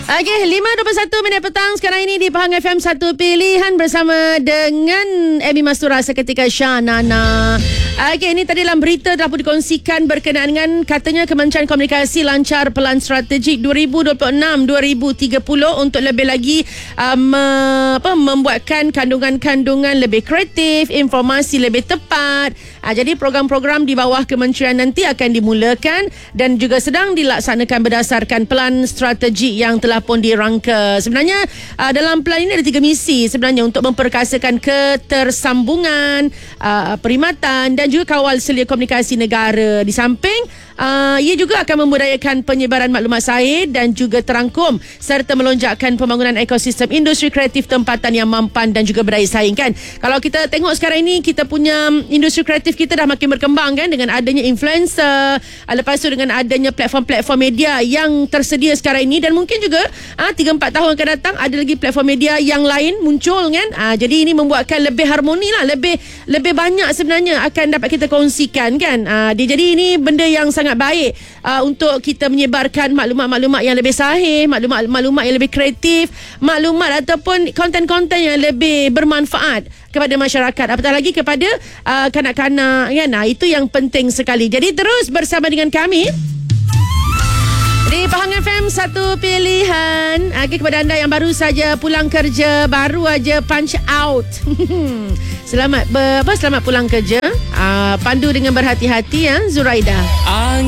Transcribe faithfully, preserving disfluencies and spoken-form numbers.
Okey, lima dua puluh satu minit petang sekarang ini di Pahang F M satu Pilihan bersama dengan Amy Mastura seketika Shanana. Okey, ini tadi dalam berita telah pun dikongsikan berkenaan dengan katanya Kementerian Komunikasi lancar pelan strategik dua ribu dua puluh enam dua ribu tiga puluh untuk lebih lagi um, apa, membuatkan kandungan-kandungan lebih kreatif, informasi lebih tepat. Ha, jadi program-program di bawah kementerian nanti akan dimulakan dan juga sedang dilaksanakan berdasarkan pelan strategi yang telah pun dirangka. Sebenarnya uh, dalam pelan ini ada tiga misi sebenarnya untuk memperkasakan ketersambungan, uh, perkhidmatan dan juga kawal selia komunikasi negara. Di samping uh, ia juga akan memudayakan penyebaran maklumat sahih dan juga terangkum serta melonjakkan pembangunan ekosistem industri kreatif tempatan yang mampan dan juga berdaya saing kan. Kalau kita tengok sekarang ini kita punya industri kreatif kita dah makin berkembang kan dengan adanya influencer, lepas tu dengan adanya platform-platform media yang tersedia sekarang ini dan mungkin juga ah tiga empat tahun akan datang ada lagi platform media yang lain muncul kan. Ah, jadi ini membuatkan lebih harmoni lah, lebih lebih banyak sebenarnya akan dapat kita kongsikan kan. Ah, dia, jadi ini benda yang sangat baik ah, untuk kita menyebarkan maklumat-maklumat yang lebih sahih, maklumat-maklumat yang lebih kreatif, maklumat ataupun konten-konten yang lebih bermanfaat kepada masyarakat, apatah lagi kepada uh, kanak-kanak kan. Nah, itu yang penting sekali. Jadi terus bersama dengan kami di Pahang F M satu Pilihan. Okay, kepada anda yang baru saja pulang kerja, baru aja punch out. Selamat ber, apa selamat pulang kerja. Uh, pandu dengan berhati-hati ya Zuraida.